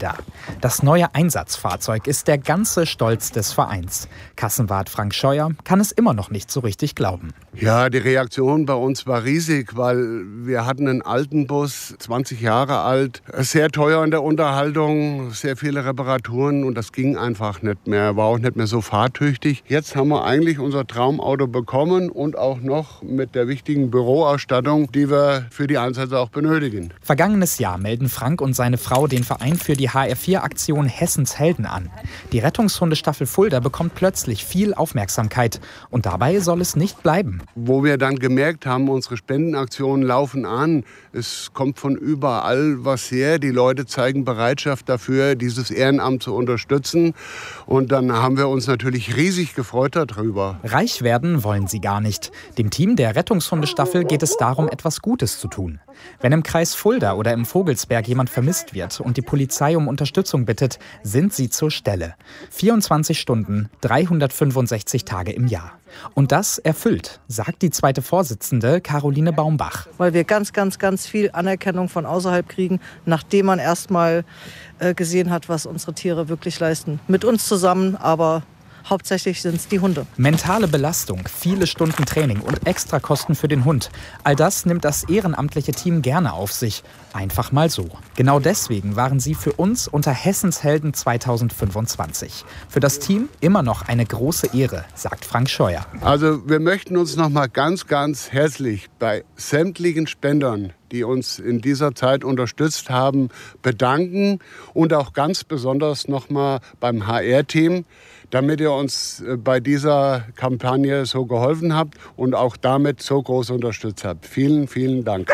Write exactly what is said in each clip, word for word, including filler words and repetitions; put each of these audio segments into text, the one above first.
Fulda. Das neue Einsatzfahrzeug ist der ganze Stolz des Vereins. Kassenwart Frank Scheuer kann es immer noch nicht so richtig glauben. Ja, die Reaktion bei uns war riesig, weil wir hatten einen alten Bus, zwanzig Jahre alt, sehr teuer in der Unterhaltung, sehr viele Reparaturen und das ging einfach nicht mehr, war auch nicht mehr so fahrtüchtig. Jetzt haben wir eigentlich unser Traumauto bekommen und auch noch mit der wichtigen Büroausstattung, die wir für die Einsätze auch benötigen. Vergangenes Jahr melden Frank und seine Frau den Verein für die H R vier Aktion Hessens Helden an. Die Rettungshundestaffel Fulda bekommt plötzlich viel Aufmerksamkeit und dabei soll es nicht bleiben. Wo wir dann gemerkt haben, unsere Spendenaktionen laufen an, es kommt von überall was her, die Leute zeigen Bereitschaft dafür, dieses Ehrenamt zu unterstützen und dann haben wir uns natürlich riesig gefreut darüber. Reich werden wollen sie gar nicht. Dem Team der Rettungshundestaffel geht es darum, etwas Gutes zu tun. Wenn im Kreis Fulda oder im Vogelsberg jemand vermisst wird und die Polizei um Unterstützung bittet, sind sie zur Stelle. vierundzwanzig Stunden, dreihundertfünfundsechzig Tage im Jahr. Und das erfüllt, sagt die zweite Vorsitzende Caroline Baumbach. Weil wir ganz, ganz, ganz viel Anerkennung von außerhalb kriegen, nachdem man erst mal äh, gesehen hat, was unsere Tiere wirklich leisten. Mit uns zusammen, aber hauptsächlich sind es die Hunde. Mentale Belastung, viele Stunden Training und Extrakosten für den Hund. All das nimmt das ehrenamtliche Team gerne auf sich. Einfach mal so. Genau deswegen waren sie für uns unter Hessens Helden zweitausendfünfundzwanzig. Für das Team immer noch eine große Ehre, sagt Frank Scheuer. Also wir möchten uns noch mal ganz, ganz herzlich bei sämtlichen Spendern, die uns in dieser Zeit unterstützt haben, bedanken. Und auch ganz besonders noch mal beim H R-Team, damit ihr uns bei dieser Kampagne so geholfen habt und auch damit so groß unterstützt habt. Vielen, vielen Dank.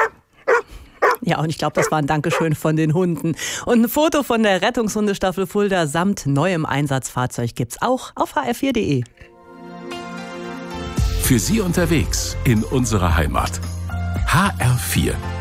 Ja, und ich glaube, das war ein Dankeschön von den Hunden. Und ein Foto von der Rettungshundestaffel Fulda samt neuem Einsatzfahrzeug gibt's auch auf h r vier punkt de. Für Sie unterwegs in unserer Heimat. H R vier.